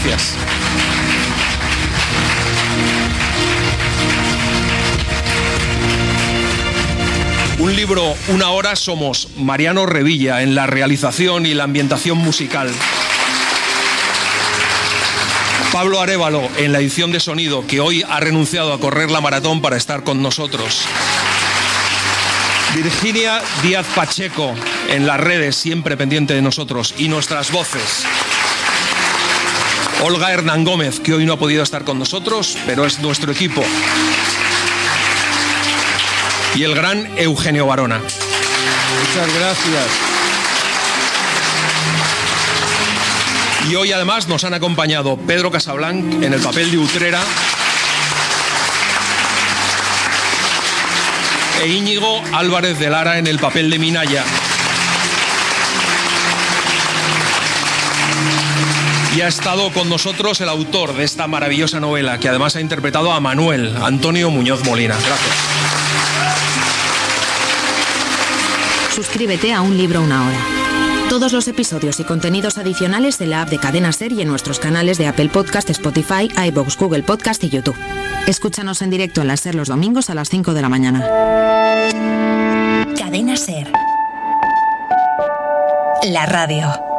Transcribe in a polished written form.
Gracias. Un libro, una hora. Somos Mariano Revilla en la realización y la ambientación musical, Pablo Arévalo en la edición de sonido, que hoy ha renunciado a correr la maratón para estar con nosotros, Virginia Díaz Pacheco en las redes, siempre pendiente de nosotros, y nuestras voces, Olga Hernán Gómez, que hoy no ha podido estar con nosotros, pero es nuestro equipo, y el gran Eugenio Barona. Muchas gracias. Y hoy además nos han acompañado Pedro Casablanc en el papel de Utrera e Íñigo Álvarez de Lara en el papel de Minaya. Y ha estado con nosotros el autor de esta maravillosa novela, que además ha interpretado a Manuel, Antonio Muñoz Molina. Gracias. Suscríbete a Un Libro, una hora. Todos los episodios y contenidos adicionales en la app de Cadena SER y en nuestros canales de Apple Podcast, Spotify, iVoox, Google Podcast y YouTube. Escúchanos en directo en la SER los domingos a las 5 de la mañana. Cadena SER. La radio.